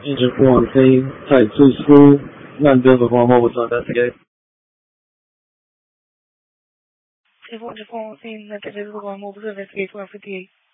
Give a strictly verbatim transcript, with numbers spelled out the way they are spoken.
一直不往飞，太最初烂标的话，我不知道that's good. If one to phone thing that is the one over the fifty-eight.